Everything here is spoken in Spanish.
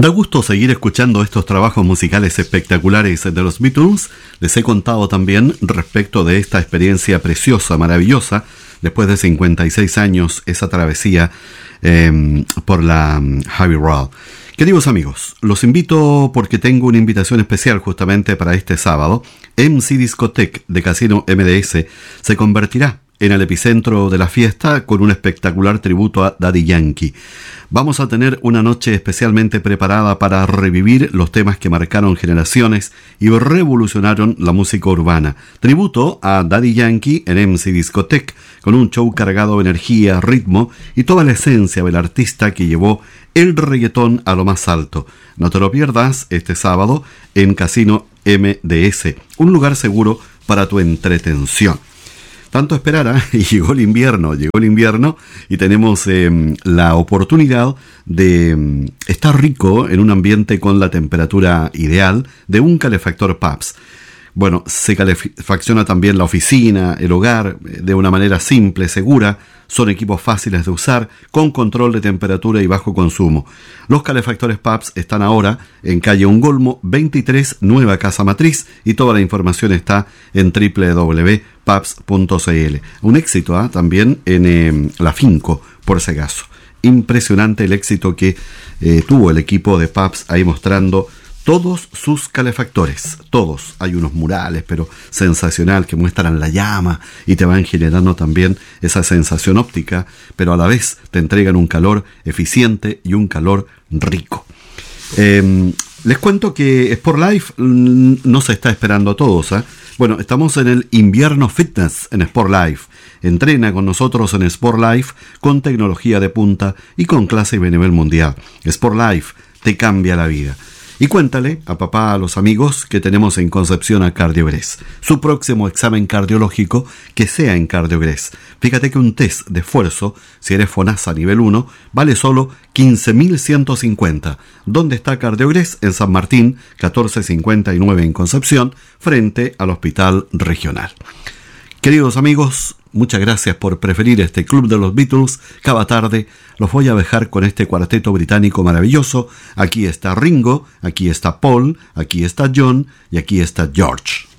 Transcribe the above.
Da gusto seguir escuchando estos trabajos musicales espectaculares de los Beatles. Les he contado también respecto de esta experiencia preciosa, maravillosa, después de 56 años, esa travesía por la Abbey Road. Queridos amigos, los invito porque tengo una invitación especial justamente para este sábado. MC Discotheque de Casino MDS se convertirá en el epicentro de la fiesta con un espectacular tributo a Daddy Yankee. Vamos a tener una noche especialmente preparada para revivir los temas que marcaron generaciones y revolucionaron la música urbana. Tributo a Daddy Yankee en MC Discotheque, con un show cargado de energía, ritmo y toda la esencia del artista que llevó el reggaetón a lo más alto. No te lo pierdas este sábado en Casino MDS, un lugar seguro para tu entretención. Tanto esperar, llegó el invierno y tenemos la oportunidad de estar rico en un ambiente con la temperatura ideal de un calefactor Pabst. Bueno, se calefacciona también la oficina, el hogar, de una manera simple, segura. Son equipos fáciles de usar, con control de temperatura y bajo consumo. Los calefactores Pabst están ahora en calle Ungolmo 23, Nueva Casa Matriz, y toda la información está en www.pabst.cl. Un éxito también en la Finco, por si acaso. Impresionante el éxito que tuvo el equipo de Pabst ahí mostrando todos sus calefactores, todos. Hay unos murales, pero sensacional, que muestran la llama y te van generando también esa sensación óptica, pero a la vez te entregan un calor eficiente y un calor rico. Les cuento que Sport Life no se está esperando a todos. Bueno, estamos en el invierno fitness en Sport Life. Entrena con nosotros en Sport Life con tecnología de punta y con clase de nivel mundial. Sport Life te cambia la vida. Y cuéntale a papá, a los amigos, que tenemos en Concepción a CardioGres. Su próximo examen cardiológico que sea en CardioGres. Fíjate que un test de esfuerzo, si eres FONASA nivel 1, vale solo 15.150. ¿Dónde está CardioGres? En San Martín, 1459 en Concepción, frente al Hospital Regional. Queridos amigos, muchas gracias por preferir este Club de los Beatles. Cada tarde los voy a dejar con este cuarteto británico maravilloso. Aquí está Ringo, aquí está Paul, aquí está John y aquí está George.